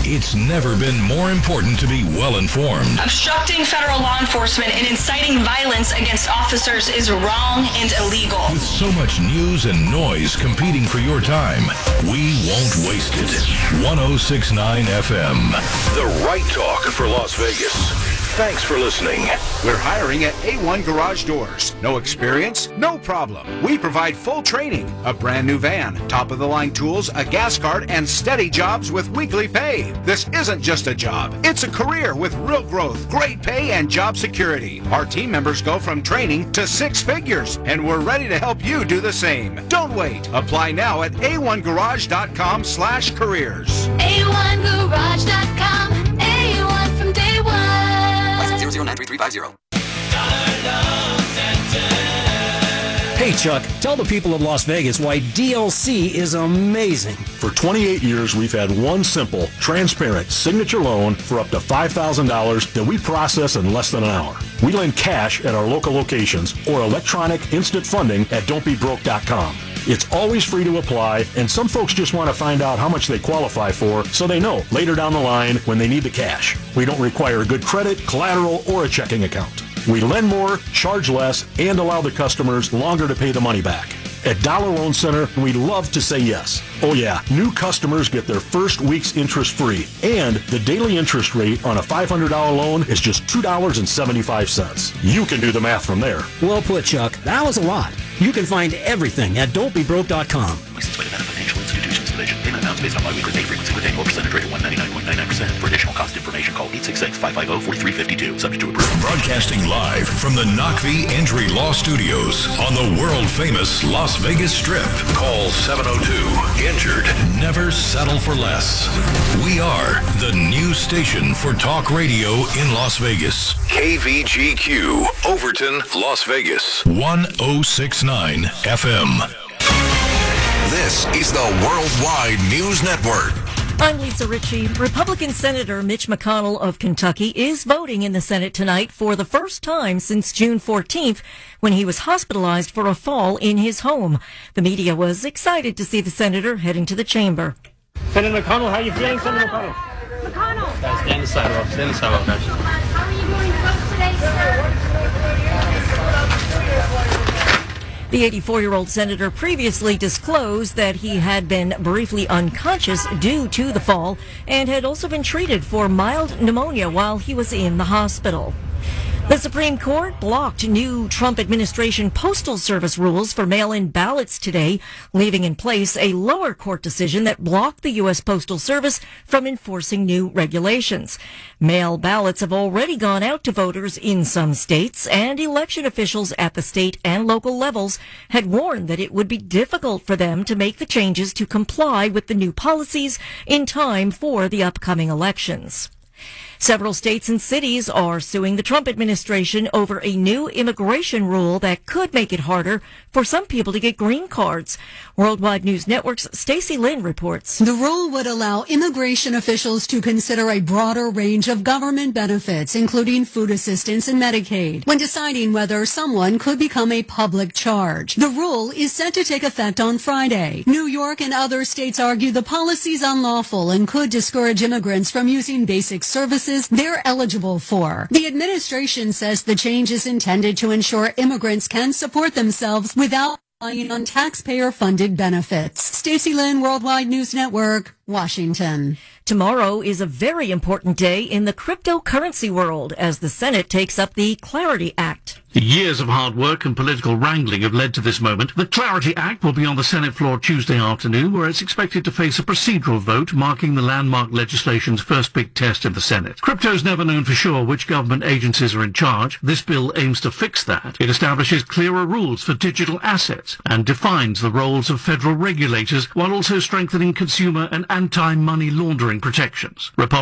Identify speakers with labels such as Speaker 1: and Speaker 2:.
Speaker 1: It's never been more important to be well-informed.
Speaker 2: Obstructing federal law enforcement and inciting violence against officers is wrong and illegal.
Speaker 1: With so much news and noise competing for your time, we won't waste it. 106.9 FM, the right talk for Las Vegas. Thanks for listening.
Speaker 3: We're hiring at A1 Garage Doors. No experience? No problem. We provide full training, a brand new van, top-of-the-line tools, a gas card, and steady jobs with weekly pay. This isn't just a job. It's a career with real growth, great pay, and job security. Our team members go from training to 6 figures, and we're ready to help you do the same. Don't wait. Apply now at a1garage.com/careers.
Speaker 4: A1garage.com. A1 from day one.
Speaker 5: 093350.
Speaker 6: Hey Chuck, tell the people of Las Vegas why DLC is amazing.
Speaker 7: For 28 years, we've had one simple, transparent signature loan for up to $5,000 that we process in less than an hour. We lend cash at our local locations or electronic instant funding at don'tbebroke.com. It's always free to apply, and some folks just want to find out how much they qualify for so they know later down the line when they need the cash. We don't require good credit, collateral, or a checking account. We lend more, charge less, and allow the customers longer to pay the money back. At Dollar Loan Center, we love to say yes. Oh yeah, new customers get their first week's interest free, and the daily interest rate on a $500 loan is just $2.75. You can do the math from there.
Speaker 6: Well put, Chuck. That was a lot. You can find everything at don'tbebroke.com.
Speaker 8: Licensed by the Nevada Financial Institutions Division. Payment amounts based on biweekly pay frequency with annual percentage rate of 199.99%. For additional cost information, call 866-550-4352. Subject to approval.
Speaker 1: Broadcasting live from the Knockvie Injury Law Studios on the world-famous Las Vegas Strip. Call 702-INJURED. Never settle for less. We are the new station for talk radio in Las Vegas. KVGQ, Overton, Las Vegas. 106.9 FM.
Speaker 9: This is the Worldwide News Network.
Speaker 10: I'm Lisa Ritchie. Republican Senator Mitch McConnell of Kentucky is voting in the Senate tonight for the first time since June 14th, when he was hospitalized for a fall in his home. The media was excited to see the senator heading to the chamber.
Speaker 11: Senator McConnell, how are you feeling, Senator McConnell?
Speaker 12: McConnell!
Speaker 11: Guys, stand the sidewalk, guys.
Speaker 12: How are you doing to vote today, sir?
Speaker 10: The 84-year-old senator previously disclosed that he had been briefly unconscious due to the fall and had also been treated for mild pneumonia while he was in the hospital. The Supreme Court blocked new Trump administration Postal Service rules for mail-in ballots today, leaving in place a lower court decision that blocked the U.S. Postal Service from enforcing new regulations. Mail ballots have already gone out to voters in some states, and election officials at the state and local levels had warned that it would be difficult for them to make the changes to comply with the new policies in time for the upcoming elections. Several states and cities are suing the Trump administration over a new immigration rule that could make it harder for some people to get green cards. Worldwide News Network's Stacey Lynn reports.
Speaker 13: The rule would allow immigration officials to consider a broader range of government benefits, including food assistance and Medicaid, when deciding whether someone could become a public charge. The rule is set to take effect on Friday. New York and other states argue the policy is unlawful and could discourage immigrants from using basic services they're eligible for. The administration says the change is intended to ensure immigrants can support themselves without relying on taxpayer-funded benefits. Stacey Lynn, Worldwide News Network, Washington.
Speaker 10: Tomorrow is a very important day in the cryptocurrency world as the Senate takes up the Clarity Act.
Speaker 14: Years of hard work and political wrangling have led to this moment. The Clarity Act will be on the Senate floor Tuesday afternoon, where it's expected to face a procedural vote, marking the landmark legislation's first big test in the Senate. Crypto's never known for sure which government agencies are in charge. This bill aims to fix that. It establishes clearer rules for digital assets and defines the roles of federal regulators while also strengthening consumer and anti-money laundering protections.